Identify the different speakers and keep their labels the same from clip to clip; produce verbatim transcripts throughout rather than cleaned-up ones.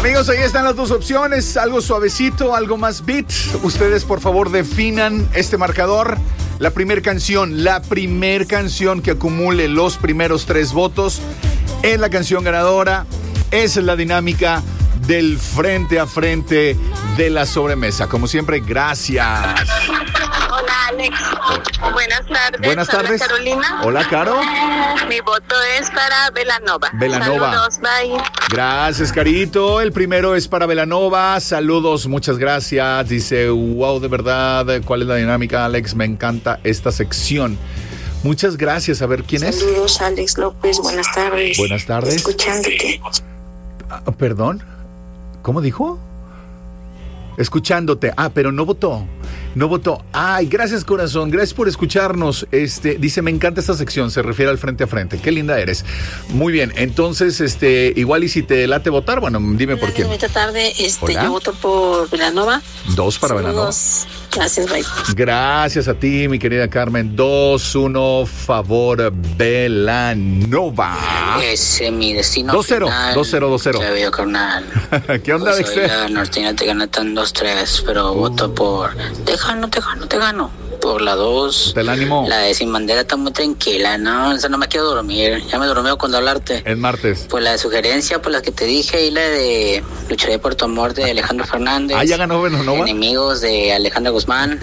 Speaker 1: Amigos, ahí están las dos opciones, algo suavecito, algo más beat. Ustedes, por favor, definan este marcador. La primer canción, la primer canción que acumule los primeros tres votos es la canción ganadora. Esa es la dinámica del frente a frente de la sobremesa. Como siempre, gracias.
Speaker 2: Hola, Alex. Buenas tardes.
Speaker 1: Buenas tardes.
Speaker 2: Hola, Carolina.
Speaker 1: Hola, Caro.
Speaker 2: Mi voto es para Belanova.
Speaker 1: Belanova.
Speaker 2: Saludos, bye.
Speaker 1: Gracias, Carito. El primero es para Belanova. Saludos, muchas gracias. Dice, wow, de verdad, ¿cuál es la dinámica, Alex? Me encanta esta sección. Muchas gracias. A ver, ¿quién es?
Speaker 3: Saludos, Alex López. Buenas tardes.
Speaker 1: Buenas tardes.
Speaker 3: Escuchándote.
Speaker 1: Ah, ¿Perdón? ¿Cómo dijo? Escuchándote. Ah, pero no votó. No votó. Ay, gracias, corazón. Gracias por escucharnos. Este, dice, me encanta esta sección. Se refiere al frente a frente. Qué linda eres. Muy bien. Entonces, este, igual y si te late votar, bueno, dime por quién.
Speaker 3: Esta tarde, este,
Speaker 1: Hola.
Speaker 3: yo voto por Belanova.
Speaker 1: Dos para Belanova.
Speaker 3: Gracias, bye.
Speaker 1: Gracias a ti, mi querida Carmen. Dos, uno, favor, Belanova.
Speaker 4: Ese es mi destino.
Speaker 1: Dos cero, dos cero, dos cero.
Speaker 4: Te veo, carnal.
Speaker 1: ¿Qué onda,
Speaker 4: Pues
Speaker 1: Dexter?
Speaker 4: hoy la norteña te gana tan dos tres, pero
Speaker 1: Uh.
Speaker 4: voto por... Te gano, te gano, te gano. Por la dos.
Speaker 1: Te la ánimo.
Speaker 4: La de Sin Bandera está muy tranquila, ¿no? O sea, no me quiero dormir. Ya me durmió cuando hablarte.
Speaker 1: El martes.
Speaker 4: Pues la de Sugerencia, pues la que te dije, y la de Lucharé por tu amor de Alejandro Fernández.
Speaker 1: Ah, ya ganó Belanova.
Speaker 4: Enemigos de Alejandra Guzmán.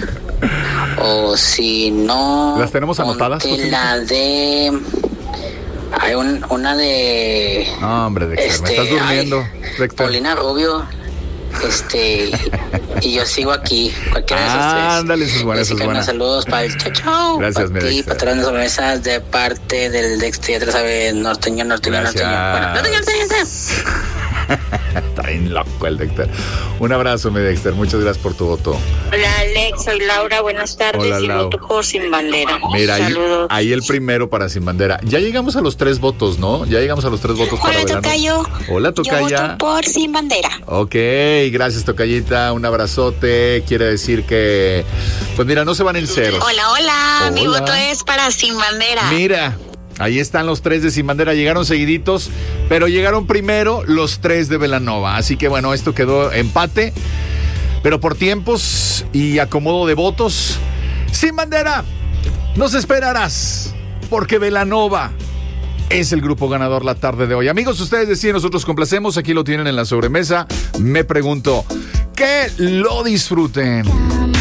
Speaker 4: O si no...
Speaker 1: ¿Las tenemos anotadas,
Speaker 4: ponte
Speaker 1: José?
Speaker 4: la de... Hay un, una de...
Speaker 1: No, hombre, Dexter,
Speaker 4: Este,
Speaker 1: me estás durmiendo.
Speaker 4: ay,
Speaker 1: Dexter.
Speaker 4: Paulina Rubio. Este... y yo sigo aquí. Cualquiera de esos tres.
Speaker 1: Ándale, eso es buena, eso es buena.
Speaker 4: Saludos para el chachao.
Speaker 1: Gracias, mi
Speaker 4: para ti,
Speaker 1: Dexter.
Speaker 4: patrón de sobremesas de parte del Dexter. Ya te sabes, norteño, norteño,
Speaker 1: Gracias.
Speaker 4: norteño. Bueno, norteño, norteño, norteño.
Speaker 1: Está bien loco el Dexter. Un abrazo, mi Dexter. Muchas gracias por tu voto.
Speaker 3: Hola, Alex. Soy Laura. Buenas tardes.
Speaker 1: Hola,
Speaker 3: y
Speaker 1: Lau.
Speaker 3: voto por Sin Bandera.
Speaker 1: Mira, ahí,
Speaker 3: Saludos.
Speaker 1: ahí el primero para Sin Bandera. Ya llegamos a los tres votos, ¿no? Ya llegamos a los tres votos para
Speaker 5: Hola,
Speaker 1: Belanova.
Speaker 5: tocayo.
Speaker 1: Hola,
Speaker 5: Yo
Speaker 1: tocaya.
Speaker 5: voto por Sin Bandera.
Speaker 1: Ok, gracias, tocayita. Un abrazote. Quiere decir que, pues mira, no se van en ceros.
Speaker 5: Hola, hola. Mi
Speaker 1: Hola.
Speaker 5: voto es para Sin Bandera.
Speaker 1: Mira, ahí están los tres de Sin Bandera. Llegaron seguiditos, pero llegaron primero los tres de Belanova. Así que bueno, esto quedó empate. Pero por tiempos y acomodo de votos, Sin Bandera, nos esperarás, porque Belanova es el grupo ganador la tarde de hoy. Amigos, ustedes deciden, nosotros complacemos. Aquí lo tienen en la sobremesa. Me pregunto, que lo disfruten.